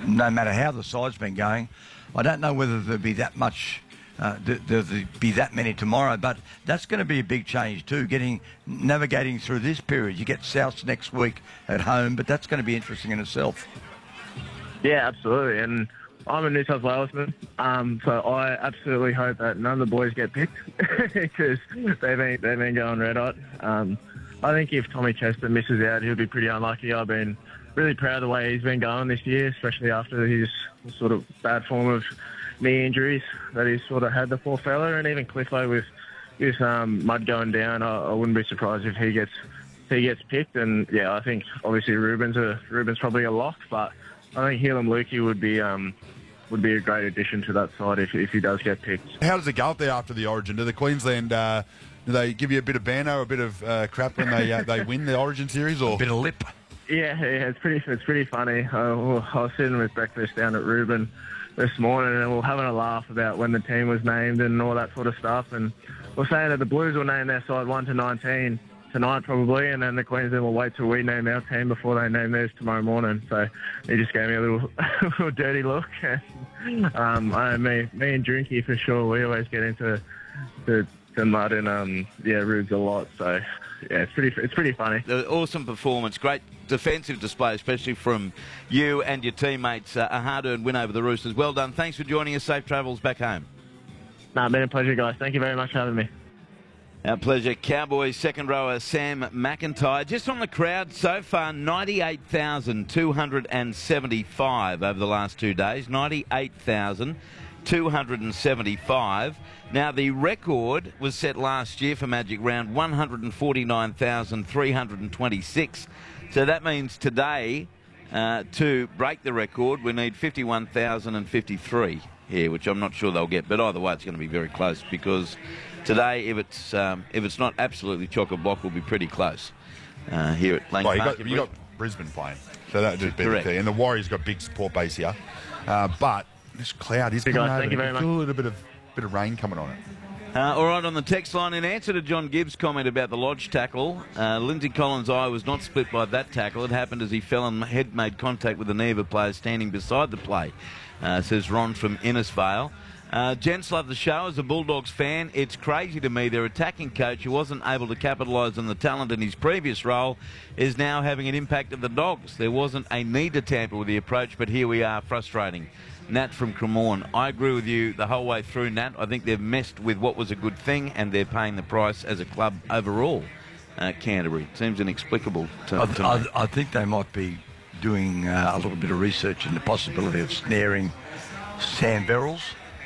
no matter how the side's been going. I don't know whether there'll be that much. There'll be that many tomorrow, but that's going to be a big change too, navigating through this period. You get Souths next week at home, but that's going to be interesting in itself. Yeah, absolutely. And I'm a New South Walesman, so I absolutely hope that none of the boys get picked because they've been going red hot. I think if Tommy Chester misses out, he'll be pretty unlucky. I've been really proud of the way he's been going this year, especially after his sort of bad form of knee injuries that he's sort of had the poor fella. And even Cliffo with Mud going down, I wouldn't be surprised if he gets picked. And yeah, I think obviously Ruben's probably a lock, but I think Helam Lukey would be a great addition to that side if he does get picked. How does it go up there after the Origin? Do the Queensland do they give you a bit of banter, a bit of crap when they win the Origin series, or a bit of lip? Yeah, it's pretty funny. I was sitting with breakfast down at Ruben this morning, and we were having a laugh about when the team was named and all that sort of stuff. And we're saying that the Blues will name their side 1 to 19 tonight probably, and then the Queensland will wait till we name our team before they name theirs tomorrow morning. So he just gave me a little dirty look. Me and Drinky for sure, we always get into the mud and Rubes a lot. So yeah, it's pretty funny. Awesome performance, great defensive display, especially from you and your teammates. A hard-earned win over the Roosters. Well done. Thanks for joining us. Safe travels back home. No, been a pleasure, guys. Thank you very much for having me. Our pleasure. Cowboys second rower Sam McIntyre. Just on the crowd so far, 98,275 over the last 2 days. 98,275. Now, the record was set last year for Magic Round, 149,326. So that means today, to break the record, we need 51,053 here, which I'm not sure they'll get. But either way, it's going to be very close because today, if it's not absolutely chock-a-block, will be pretty close here at Lang Park. You got Brisbane playing, so that would just be the Correct. key. And the Warriors got big support base here, but this cloud is coming over. Thank you very much. A little bit of rain coming on it. All right, on the text line, in answer to John Gibbs' comment about the Lodge tackle, Lindsay Collins' eye was not split by that tackle. It happened as he fell and head made contact with the knee of a player standing beside the play, says Ron from Innisfail. Gents, love the show. As a Bulldogs fan, it's crazy to me their attacking coach, who wasn't able to capitalise on the talent in his previous role, is now having an impact at the Dogs. There wasn't a need to tamper with the approach, but here we are, frustrating. Nat from Cremorne. I agree with you the whole way through, Nat. I think they've messed with what was a good thing, and they're paying the price as a club overall. Canterbury. It seems inexplicable to me. I think they might be doing a little bit of research in the possibility of snaring Sam Verrills.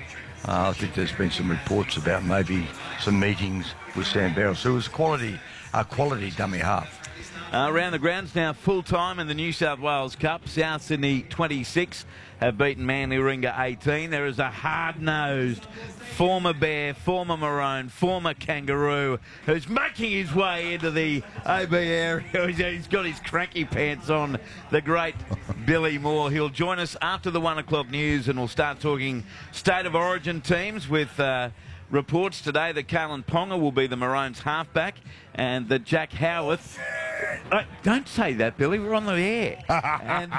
I think there's been some reports about maybe some meetings with Sam Verrills, who was a quality dummy half. Around the grounds now, full-time in the New South Wales Cup. South Sydney 26 have beaten Manly Warringah 18. There is a hard-nosed former Bear, former Maroon, former Kangaroo who's making his way into the OB area. He's got his cranky pants on, the great Billy Moore. He'll join us after the 1 o'clock news, and we'll start talking State of Origin teams with reports today that Kalen Ponga will be the Maroons halfback and that Jack Howarth... don't say that, Billy. We're on the air. and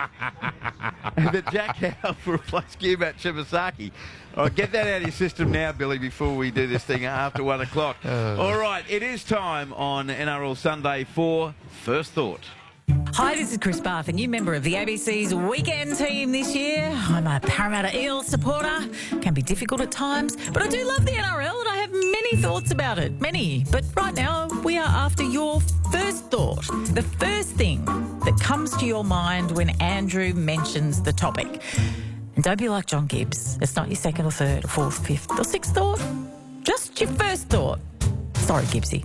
that Jack Howarth will replace Gubat Shibasaki. All right, get that out of your system now, Billy, before we do this thing after 1 o'clock. All right, it is time on NRL Sunday for First Thought. Hi, this is Chris Bath, a new member of the ABC's weekend team this year. I'm a Parramatta Eels supporter. Can be difficult at times, but I do love the NRL and I have many thoughts about it. Many. But right now, we are after your first thought. The first thing that comes to your mind when Andrew mentions the topic. And don't be like John Gibbs. It's not your second or third or fourth, fifth or sixth thought. Just your first thought. Sorry, Gibbsy.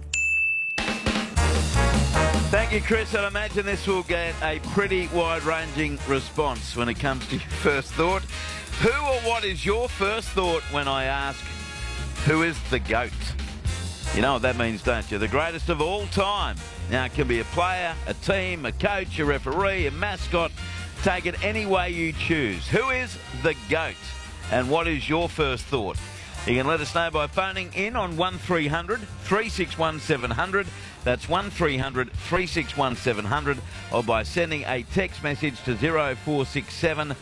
Thank you, Chris. I'd imagine this will get a pretty wide-ranging response when it comes to your first thought. Who or what is your first thought when I ask, who is the GOAT? You know what that means, don't you? The greatest of all time. Now, it can be a player, a team, a coach, a referee, a mascot. Take it any way you choose. Who is the GOAT? And what is your first thought? You can let us know by phoning in on 1300 361 700. That's 1300 361 700, or by sending a text message to 0467